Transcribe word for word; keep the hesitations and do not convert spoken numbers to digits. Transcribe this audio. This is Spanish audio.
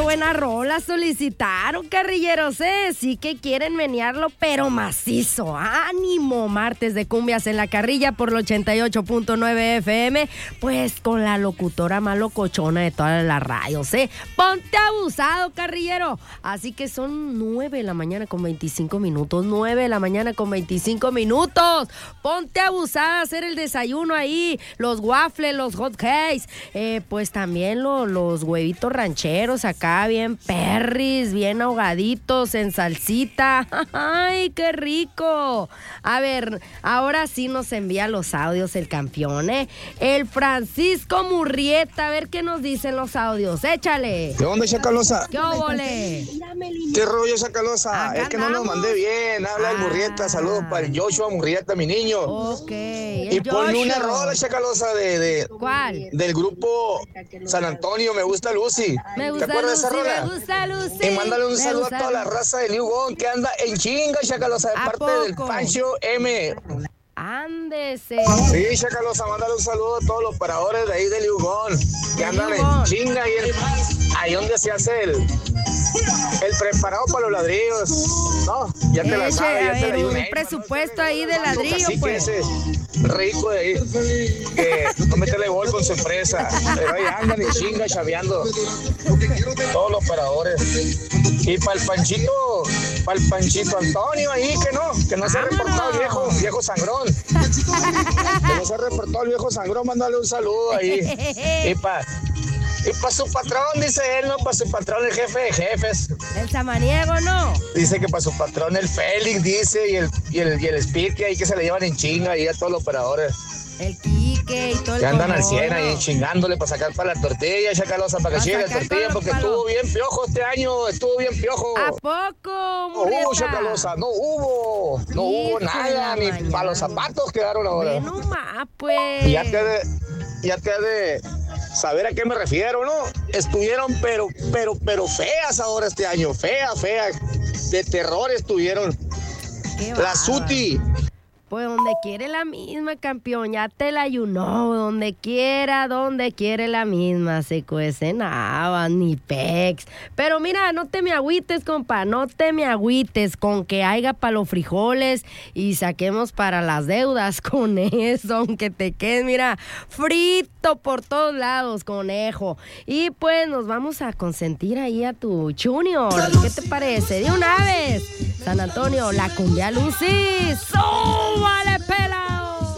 buena rola solicitaron, carrilleros, ¿eh? Sí que quieren menearlo, pero macizo. ¡Ánimo! Martes de cumbias en la carrilla por el ochenta y ocho punto nueve F M, pues con la locutora más locochona de todas las radios, ¿eh? Ponte abusado, carrillero. Así que son nueve de la mañana con veinticinco minutos. nueve de la mañana con veinticinco minutos. Ponte abusada a hacer el desayuno ahí. Los waffles, los hot cakes. Eh, pues también lo, los huevitos rancheros acá, bien perris, bien ahogaditos en salsita. ¡Ay, qué rico! A ver, ahora sí nos envía los audios el campeón, ¿eh? El Francisco Murrieta, a ver qué nos dicen los audios. ¡Échale! ¿De dónde, Chacalosa? ¿Qué óvole? ¿Qué rollo, Chacalosa? Acá es que no nos andamos. mandé bien. Habla el Ah. Murrieta. Saludos para el Joshua Murrieta, mi niño. Ok. Y el ponle una Joshua. rola, Chacalosa, de, de, ¿Cuál? del grupo San Antonio. Me gusta Lucy. Me gusta ¿Te acuerdas Lucy, de esa rola? me gusta Lucy. Y mándale un me saludo gusta a toda la Lucy. raza de New Gong que anda en chinga, Chacalosa, de ¿A parte del poco? Pancho M. Ándese. Sí, Chacalosa, mándale un saludo a todos los paradores de ahí de New Gong que De andan New Gong. en chinga ahí, en- ahí donde se hace el, el preparado para los ladrillos. No, ya te la Eche, sabes, a ya te ver, la un ayuné. presupuesto ahí de ladrillo, Así que pues. ese rico de ahí, que no meterle gol con su empresa, pero ahí andan en chinga chaveando todos los paradores. Y para el Panchito, para el Panchito Antonio ahí, que no, que no se ha reportado el viejo, viejo sangrón. Que no se ha reportado el viejo sangrón, mándale un saludo ahí. Y para y pa su patrón, dice él, no, para su patrón, el jefe de jefes. El samaniego, ¿no? Dice que para su patrón el Félix, dice, y el, y el, y el Spique ahí que se le llevan en chinga ahí a todos los operadores. El Quique y todo el Que andan al conjunto. cien ahí chingándole para sacar para la tortilla, Chacalosa, para que Pa' siga la sacar tortilla, para- porque para estuvo los- bien piojo este año, estuvo bien piojo. ¿A poco, No Murrieta? hubo, Chacalosa, no hubo, no hubo Hijo de nada, la ni mañana. para los zapatos quedaron ahora. Ve nomás, pues. Y ya te de, ya te de saber a qué me refiero, ¿no? Estuvieron, pero, pero, pero feas ahora este año, feas, feas, de terror estuvieron. Qué La bárbaro. Suti. Pues donde quiere la misma, campeón, ya te la ayunó, donde quiera, donde quiere la misma, se cuecen habas, ni pex. Pero mira, no te me agüites, compa, no te me agüites con que haya para los frijoles y saquemos para las deudas con eso, aunque te quedes, mira, frito por todos lados, conejo. Y pues nos vamos a consentir ahí a tu Junior, ¿qué te parece? De una vez, San Antonio, la cumbia Lucy, ¡súbale, pela!